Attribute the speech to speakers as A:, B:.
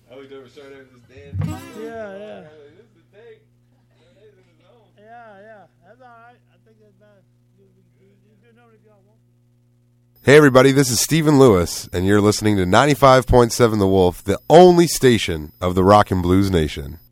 A: I looked over, started over this damn.
B: Yeah.
A: This is the take. It's in his own.
B: Yeah. That's all right. I think that's bad. You do know if y'all want.
C: Hey, everybody, this is Stephen Lewis, and you're listening to 95.7 The Wolf, the only station of the Rock and Blues Nation.